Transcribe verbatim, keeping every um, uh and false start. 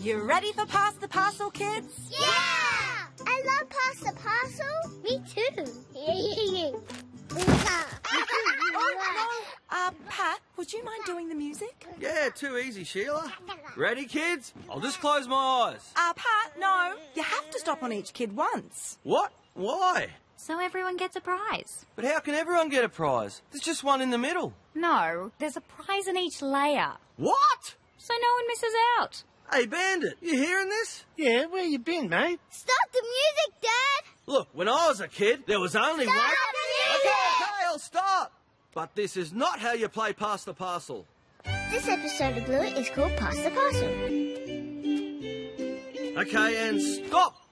You ready for Pass the Parcel, kids? Yeah! I love Pass the Parcel. Me too. Oh, no. Uh, Pat, would you mind doing the music? Yeah, too easy, Sheila. Ready, kids? I'll just close my eyes. Uh, Pat, no. You have to stop on each kid once. What? Why? So everyone gets a prize. But how can everyone get a prize? There's just one in the middle. No, there's a prize in each layer. What? So no one misses out. Hey, Bandit, you hearing this? Yeah, where you been, mate? Stop the music, Dad! Look, when I was a kid, there was only Stop one... the music! Okay, okay, I'll stop. But this is not how you play Pass the Parcel. This episode of Bluey is called Pass the Parcel. Okay, and stop.